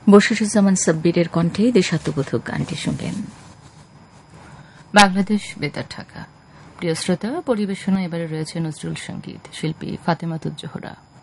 বশিরুজ্জামান সাব্বিরের কণ্ঠে দেশাত্মবোধক গানটি শুনলেন। বাংলাদেশ বেতার ঢাকা। প্রিয় শ্রোতা, পরিবেশনা এবারে রয়েছে নজরুল সঙ্গীত, শিল্পী ফাতেমাতুজ জোহরা।